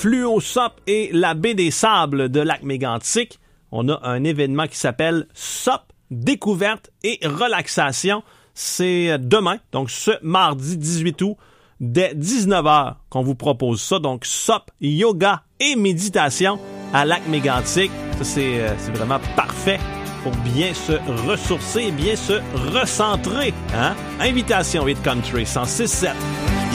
Fluo-Sop et la baie des Sables de Lac-Mégantic. On a un événement qui s'appelle Sop, découverte et relaxation. C'est demain, donc ce mardi 18 août, dès 19h qu'on vous propose ça. Donc Sop, yoga et méditation à Lac-Mégantic. Ça, c'est vraiment parfait pour bien se ressourcer et bien se recentrer. Hein? Invitation Hit Country 106.7.